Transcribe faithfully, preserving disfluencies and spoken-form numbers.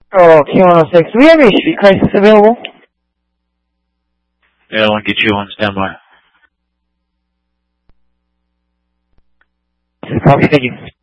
Oh, Q one oh six. Do we have any street crisis available? Yeah, I want to get you on standby. Copy, thank you.